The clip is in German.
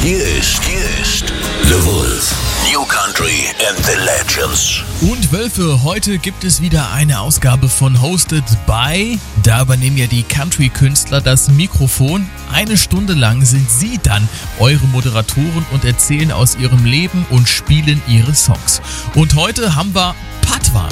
Hier ist The Wolf. New Country and the Legends. Und Wölfe, heute gibt es wieder eine Ausgabe von Hosted by. Da übernehmen ja die Country-Künstler das Mikrofon. Eine Stunde lang sind sie dann eure Moderatoren und erzählen aus ihrem Leben und spielen ihre Songs. Und heute haben wir Patwan.